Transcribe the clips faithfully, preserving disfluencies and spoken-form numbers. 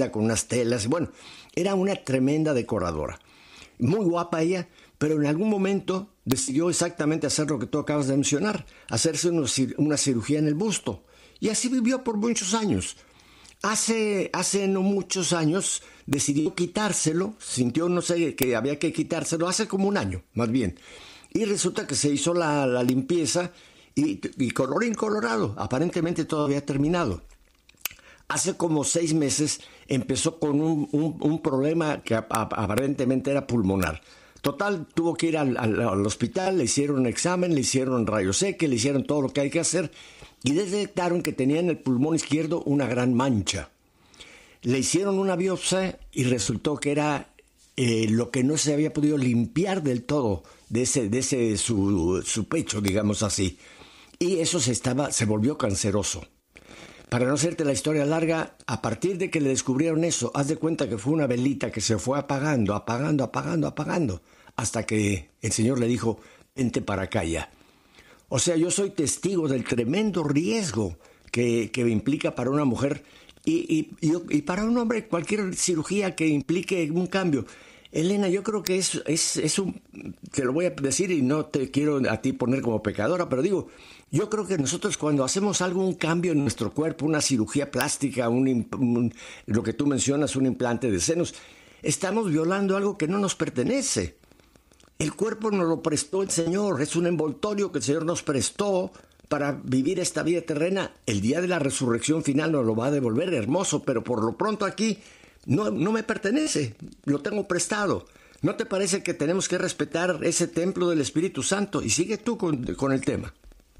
linda, con unas telas. Bueno, era una tremenda decoradora. Muy guapa ella, pero en algún momento decidió exactamente hacer lo que tú acabas de mencionar, hacerse una cirugía en el busto. Y así vivió por muchos años. Hace, hace no muchos años decidió quitárselo, sintió, no sé, que había que quitárselo, hace como un año, más bien. Y resulta que se hizo la, la limpieza y, y colorín colorado, aparentemente todo había terminado. Hace como seis meses empezó con un, un, un problema que aparentemente era pulmonar. Total, tuvo que ir al, al, al hospital, le hicieron un examen, le hicieron rayos X, le hicieron todo lo que hay que hacer y detectaron que tenía en el pulmón izquierdo una gran mancha. Le hicieron una biopsia y resultó que era eh, lo que no se había podido limpiar del todo de ese, de ese su, su pecho, digamos así. Y eso se, estaba, se volvió canceroso. Para no hacerte la historia larga, a partir de que le descubrieron eso, haz de cuenta que fue una velita que se fue apagando, apagando, apagando, apagando, hasta que el Señor le dijo, vente para acá ya. O sea, yo soy testigo del tremendo riesgo que, que implica para una mujer y, y, y, y para un hombre cualquier cirugía que implique un cambio. Elena, yo creo que es, es, es un, te lo voy a decir y no te quiero a ti poner como pecadora, pero digo, yo creo que nosotros cuando hacemos algún cambio en nuestro cuerpo, una cirugía plástica, un, un, lo que tú mencionas, un implante de senos, estamos violando algo que no nos pertenece. El cuerpo nos lo prestó el Señor, es un envoltorio que el Señor nos prestó para vivir esta vida terrena. El día de la resurrección final nos lo va a devolver, hermoso, pero por lo pronto aquí no, no me pertenece, lo tengo prestado. ¿No te parece que tenemos que respetar ese templo del Espíritu Santo? Y sigue tú con, con el tema.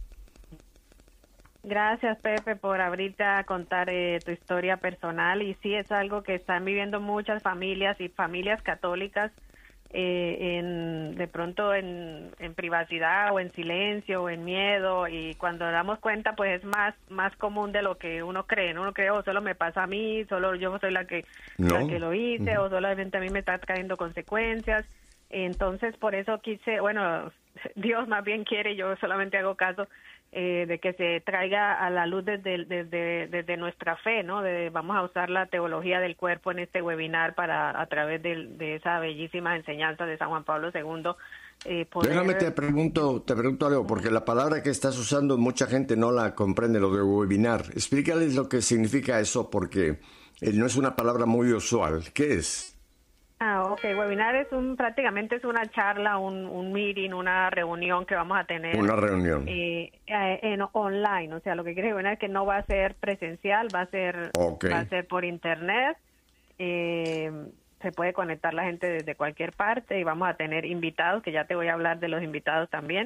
Gracias, Pepe, por abrirte a contar eh, tu historia personal. Y sí, es algo que están viviendo muchas familias y familias católicas eh, en, de pronto en, en privacidad o en silencio o en miedo. Y cuando damos cuenta, pues es más más común de lo que uno cree, ¿no? Uno cree, oh, solo me pasa a mí, solo yo soy la que, no. la que lo hice, uh-huh. o solamente a mí me están cayendo consecuencias. Entonces, por eso quise, bueno, Dios más bien quiere, yo solamente hago caso, Eh, de que se traiga a la luz desde, desde, desde nuestra fe, ¿no? De, vamos a usar la teología del cuerpo en este webinar para, a través de, de esa bellísima enseñanza de San Juan Pablo segundo. Eh, poder... Déjame te pregunto, te pregunto algo, porque la palabra que estás usando mucha gente no la comprende, lo de webinar. Explícales lo que significa eso, porque eh, no es una palabra muy usual. ¿Qué es? Ah, ok. Webinar es un, prácticamente es una charla, un, un meeting, una reunión que vamos a tener. Una reunión. Eh, eh, en webinar, o sea, lo que quiere decir es que no va a ser presencial, va a ser, okay. va a ser por internet. Eh, se puede conectar la gente desde cualquier parte y vamos a tener invitados, que ya te voy a hablar de los invitados también,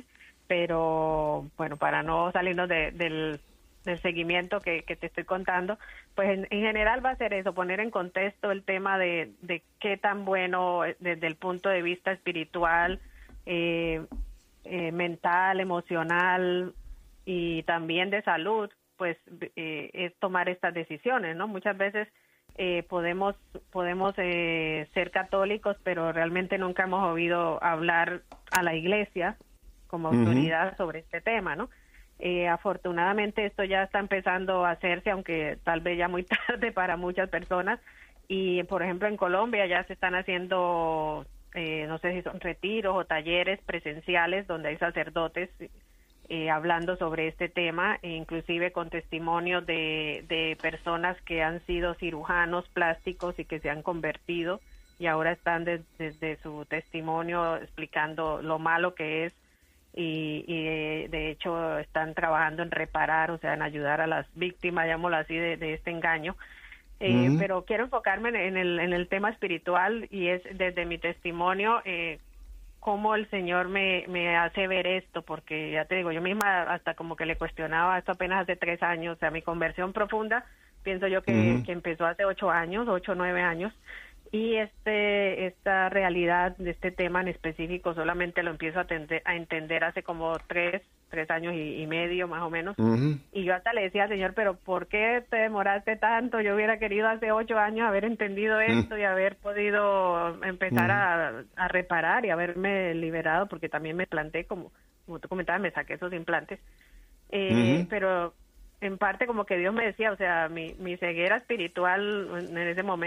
pero bueno, para no salirnos de, del... del seguimiento que, que te estoy contando, pues en, en general va a ser eso, poner en contexto el tema de, de qué tan bueno desde el punto de vista espiritual, eh, eh, mental, emocional y también de salud, pues eh, es tomar estas decisiones, ¿no? Muchas veces eh, podemos podemos eh, ser católicos, pero realmente nunca hemos oído hablar a la iglesia como autoridad uh-huh. sobre este tema, ¿no? Eh, afortunadamente esto ya está empezando a hacerse, aunque tal vez ya muy tarde para muchas personas, y por ejemplo en Colombia ya se están haciendo, eh, no sé si son retiros o talleres presenciales donde hay sacerdotes eh, hablando sobre este tema, e inclusive con testimonios de, de personas que han sido cirujanos plásticos y que se han convertido y ahora están des, desde su testimonio explicando lo malo que es. Y, y de, de hecho están trabajando en reparar, o sea, en ayudar a las víctimas, llamémoslo así, de, de este engaño. Eh, uh-huh. Pero quiero enfocarme en, en, el, en el tema espiritual y es desde mi testimonio eh, cómo el Señor me, me hace ver esto, porque ya te digo, yo misma hasta como que le cuestionaba esto apenas hace tres años, o sea, mi conversión profunda, pienso yo que, uh-huh. que empezó hace ocho años, ocho o nueve años. Y este esta realidad de este tema en específico solamente lo empiezo a, tender, a entender hace como tres, tres años y, y medio más o menos. Uh-huh. Y yo hasta le decía al Señor, pero ¿por qué te demoraste tanto? Yo hubiera querido hace ocho años haber entendido esto uh-huh. y haber podido empezar uh-huh. a, a reparar y haberme liberado, porque también me planté, como, como tú comentabas, me saqué esos implantes. Eh, uh-huh. Pero en parte como que Dios me decía, o sea, mi, mi ceguera espiritual en ese momento